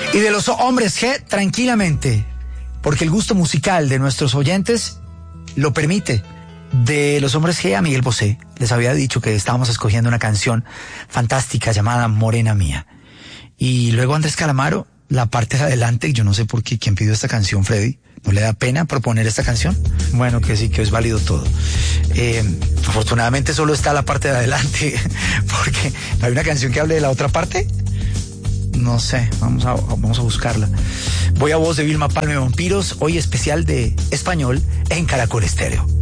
Y de los hombres G, tranquilamente, porque el gusto musical de nuestros oyentes lo permite. De los hombres G a Miguel Bosé, les había dicho que estábamos escogiendo una canción fantástica llamada Morena Mía. Y luego Andrés Calamaro, la parte de adelante, yo no sé por qué, ¿quién pidió esta canción, Freddy? ¿No le da pena proponer esta canción? Bueno, que sí, que es válido todo. Afortunadamente solo está la parte de adelante, porque ¿hay una canción que hable de la otra parte? No sé, vamos a buscarla. Voy a voz de Vilma Palma y Vampiros, hoy especial de español en Caracol Estéreo.